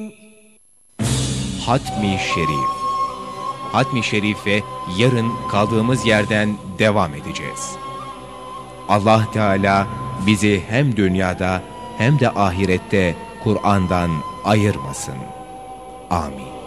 Hatmi Şerif. Hatmi Şerif'e yarın kaldığımız yerden devam edeceğiz. Allah Teala bizi hem dünyada hem de ahirette Kur'an'dan ayırmasın. Amin.